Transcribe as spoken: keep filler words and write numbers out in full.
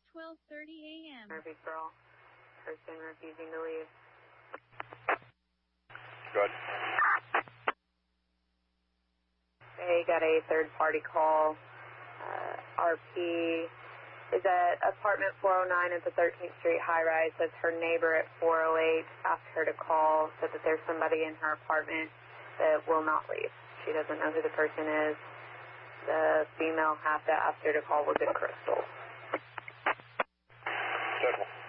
twelve thirty a m Murphy girl, person refusing to leave. Good. They got a third-party call. Uh, R P is at apartment four oh nine at the thirteenth Street high-rise. Says her neighbor at four oh eight asked her to call, said that there's somebody in her apartment that will not leave. She doesn't know who the person is. The female half that asked her to call was at Crystal. Circle.